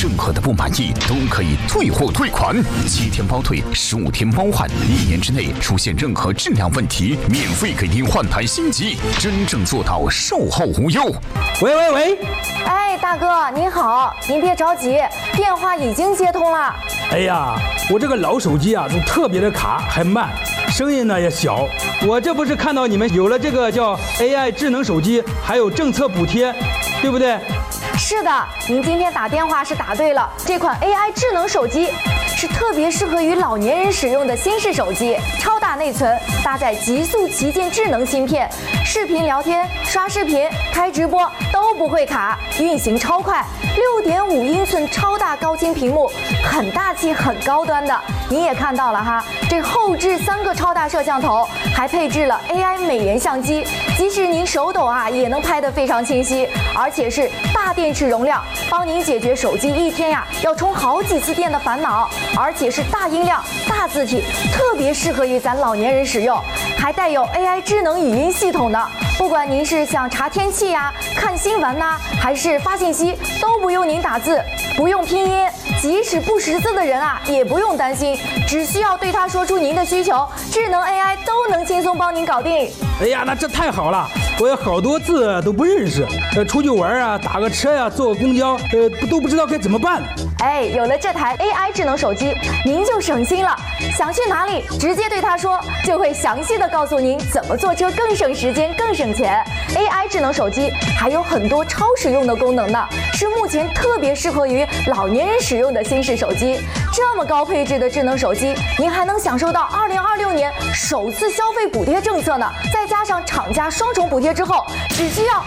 任何的不满意都可以退货退款，7天包退，15天包换，1年之内出现任何质量问题，免费给您换台新机，真正做到售后无忧。 喂， 哎，大哥您好，您别着急，电话已经接通了。 哎呀，我这个老手机啊，都特别的卡，还慢，声音呢也小。我这不是看到你们有了这个叫 AI 智能手机，还有政策补贴，对不对？ 是的，您今天打电话是打对了，这款 AI 智能手机是特别适合于老年人使用的新式手机，超大内存，搭载极速旗舰智能芯片，视频聊天、刷视频、开直播都不会卡，运行超快，6.5英寸超大高清屏幕，很大气、很高端的。你也看到了哈，这后置3个超大摄像头，还配置了 AI 美颜相机，即使您手抖啊，也能拍得非常清晰，而且是大电池容量，帮您解决手机一天呀要充好几次电的烦恼，而且是大音量、大字体，特别适合于咱老年人使用，还带有 AI 智能语音系统的。不管您是想查天气呀、看新闻呐，还是发信息，都不用您打字，不用拼音，即使不识字的人啊，也不用担心，只需要对他说出您的需求，智能 AI 都能轻松帮您搞定。 哎呀，那这太好了！我有好多字都不认识，出去玩啊，打个车呀、坐个公交，都不知道该怎么办。 哎，有了这台 AI 智能手机，您就省心了。想去哪里，直接对他说，就会详细的告诉您怎么坐车更省时间、更省钱。AI 智能手机还有很多超实用的功能呢，是目前特别适合于老年人使用的新式手机。这么高配置的智能手机，您还能享受到2026年首次消费补贴政策呢，再加上厂家双重补贴之后，只需要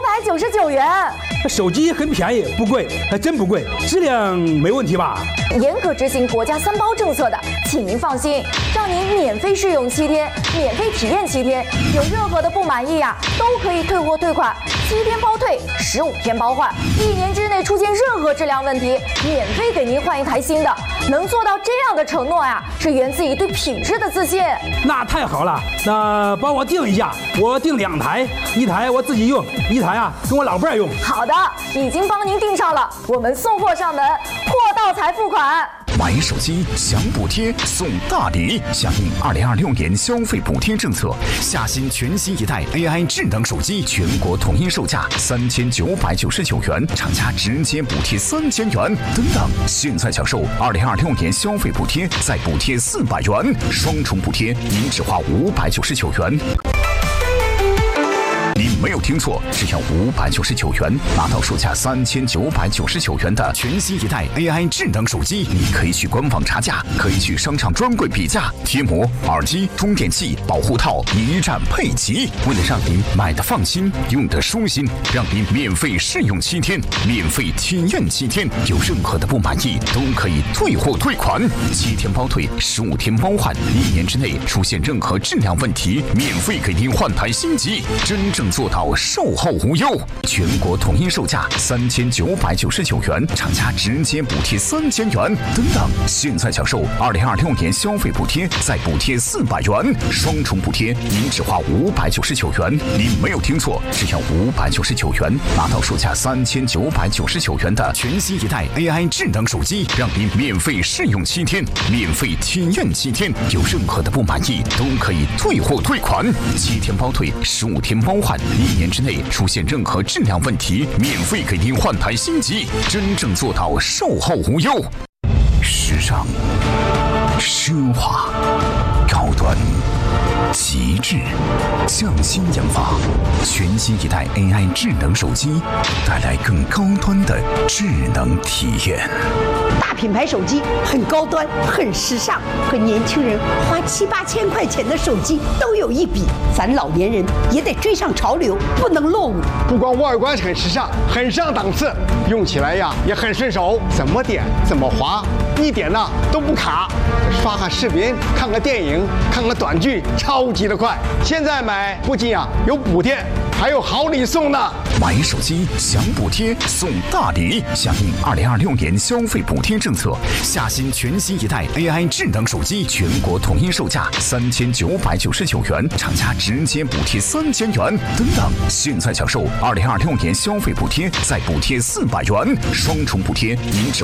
599元。 手机很便宜，不贵，还真不贵，质量没问题吧？ 严格执行国家3包政策的，请您放心，让您免费试用7天，免费体验7天，有任何的不满意呀，都可以退货退款，7天包退，15天包换，1年之内出现任何质量问题，免费给您换一台新的。能做到这样的承诺呀，是源自于对品质的自信。 那太好了，那帮我订一下，我订2台，1台我自己用，1台啊跟我老伴儿用。 好的，已经帮您订上了，我们送货上门，货到才付款。 买手机享补贴送大礼，响应2026年消费补贴政策，下新全新一代 AI 智能手机全国统一售价3999元，厂家直接补贴3000元。等等，现在享受2026年消费补贴，再补贴400元，双重补贴，您只花599元。你没有听错，只要599元，拿到售价3999元的全新一代 AI 智能手机。你可以去官网查价，可以去商场专柜比价，贴膜、耳机、充电器、保护套一站配齐。为了让您买的放心，用的舒心，让您免费试用7天，免费体验7天，有任何的不满意都可以退货退款，7天包退，15天包换，1年之内出现任何质量问题，免费给您换台新机，真正做到售后无忧。全国统一售价3999元，厂家直接补贴3000元。等等，现在享受2026年消费补贴，再补贴400元，双重补贴，您只花599元。您没有听错，只要599元，拿到售价3999元的全新一代 AI 智能手机，让您免费试用7天，免费体验7天，有任何的不满意都可以退货退款，7天包退，15天包换，1年之内出现任何质量问题，免费给您换台新机，真正做到售后无忧。时尚、奢华、高端、极致，匠心研发，全新一代 AI 智能手机，带来更高端的智能体验。 大品牌手机很高端，很时尚，和年轻人花7、8千块钱的手机都有一比。咱老年人也得追上潮流，不能落伍。 不光外观很时尚，很上档次，用起来呀也很顺手，怎么点怎么滑，一点呢都不卡。刷个视频，看个电影，看个短剧，超级的快。现在买不仅有补贴，还有好礼送呢。 买手机享补贴送大礼，响应2026年消费补贴政策，下新全新一代 AI 智能手机全国统一售价3999元，厂家直接补贴3000元。等等，现在享受2026年消费补贴，再补贴400元，双重补贴，您只